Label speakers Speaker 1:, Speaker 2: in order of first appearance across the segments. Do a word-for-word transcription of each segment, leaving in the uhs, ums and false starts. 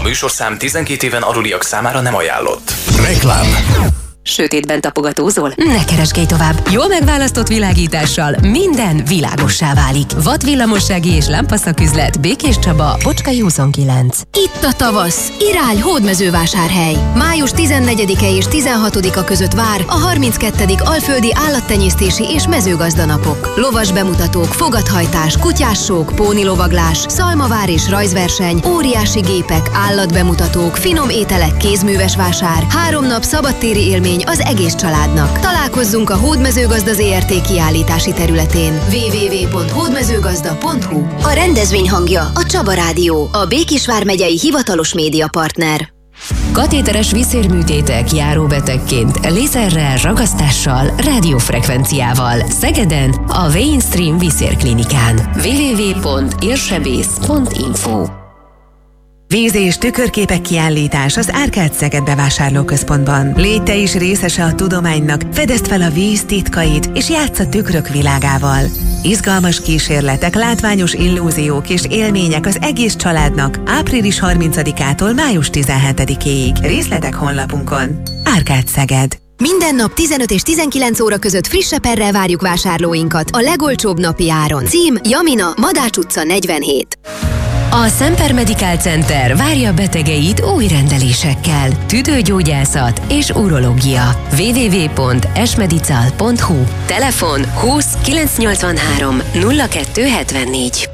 Speaker 1: műsorszám tizenkét éven aluliak számára nem ajánlott.
Speaker 2: Reklám.
Speaker 3: Sötétben tapogatózol? Ne keresgélj tovább! Jól megválasztott világítással minden világossá válik. Watt villamossági és lámpaszaküzlet, Békés Csaba, Bocskai huszonkilenc.
Speaker 4: Itt a tavasz! Irány Hódmezővásárhely! május tizennegyedike és tizenhatodika között vár a harminckettedik Alföldi Állattenyésztési és Mezőgazdanapok. Lovas bemutatók, fogathajtás, kutyássók, pónilovaglás, szalmavár és rajzverseny, óriási gépek, állatbemutatók, finom ételek, kézműves vásár, három nap szabadtéri élmény az egész családnak. Találkozzunk a Hódmezőgazda zé er té kiállítási területén. double-u double-u double-u pont hódmezőgazda pont hu. A rendezvény hangja a Csaba Rádió, a Békés vármegyei hivatalos médiapartner.
Speaker 3: Katéteres vízérműtétek járóbetegként, lézerrel, ragasztással, rádiófrekvenciával. Szegeden a Mainstream vízérklinikán. double-u double-u double-u pont érsebész pont info.
Speaker 5: Víz- és tükörképek kiállítás az Árkád Szeged bevásárlóközpontban. Légy te is részese a tudománynak, fedezd fel a víz titkait, és játsz a tükrök világával. Izgalmas kísérletek, látványos illúziók és élmények az egész családnak április harmincadikától május tizenhetedikéig. Részletek honlapunkon. Árkád Szeged.
Speaker 4: Minden nap tizenöt és tizenkilenc óra között friss seperrel várjuk vásárlóinkat a legolcsóbb napi áron. Cím Jamina, Madács utca negyvenhét.
Speaker 3: A Semper Medical Center várja betegeit új rendelésekkel. Tüdőgyógyászat és urológia. double-u double-u double-u pont esmedical pont hu. Telefon húsz kilencszáznyolcvanhárom nulla kettő hetvennégy.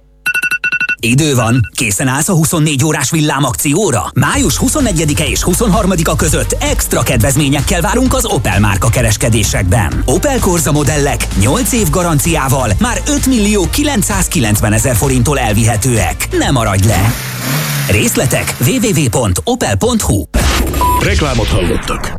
Speaker 6: Idő van, készen állsz a huszonnégy órás villámakcióra? május huszonnegyedike és huszonharmadika között extra kedvezményekkel várunk az Opel márka kereskedésekben. Opel Corsa modellek nyolc év garanciával már öt millió kilencszázkilencvenezer forinttól elvihetőek. Ne maradj le! Részletek double-u double-u double-u pont opel pont hu.
Speaker 2: Reklámot hallottak.